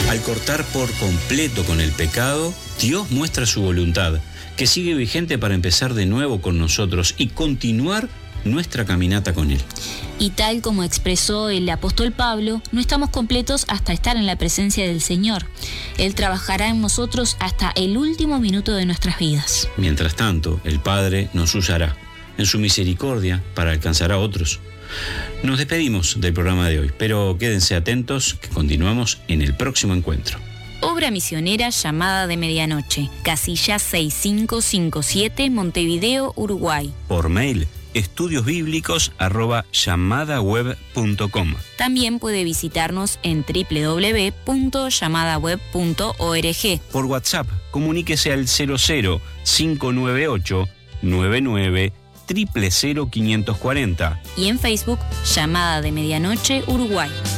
Al cortar por completo con el pecado, Dios muestra su voluntad, que sigue vigente para empezar de nuevo con nosotros y continuar nuestra caminata con Él. Y tal como expresó el apóstol Pablo, no estamos completos hasta estar en la presencia del Señor. Él trabajará en nosotros hasta el último minuto de nuestras vidas. Mientras tanto, el Padre nos usará en su misericordia para alcanzar a otros. Nos despedimos del programa de hoy, pero quédense atentos que continuamos en el próximo encuentro. Obra misionera Llamada de Medianoche, casilla 6557, Montevideo, Uruguay. Por mail, estudiosbiblicos@llamadaweb.com. También puede visitarnos en www.llamadaweb.org. Por WhatsApp, comuníquese al 00 598 99 000 540. Y en Facebook, Llamada de Medianoche, Uruguay.